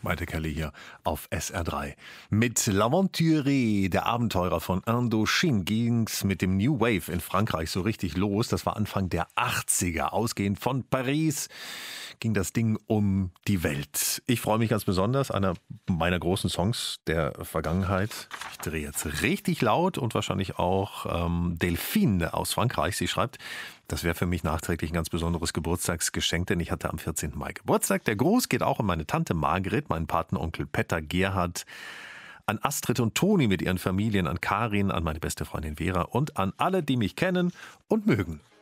Maite Kelly hier auf SR3. Mit L'Aventure, der Abenteurer von Indochine, ging's mit dem New Wave in Frankreich so richtig los. Das war Anfang der 80er. Ausgehend von Paris ging das Ding um die Welt. Ich freue mich ganz besonders, einer meiner großen Songs der Vergangenheit. Ich drehe jetzt richtig laut und wahrscheinlich auch Delphine aus Frankreich. Sie schreibt, das wäre für mich nachträglich ein ganz besonderes Geburtstagsgeschenk, denn ich hatte am 14. Mai Geburtstag. Der Gruß geht auch an meine Tante Margret, meinen Patenonkel Petter Gerhard, an Astrid und Toni mit ihren Familien, an Karin, an meine beste Freundin Vera und an alle, die mich kennen und mögen.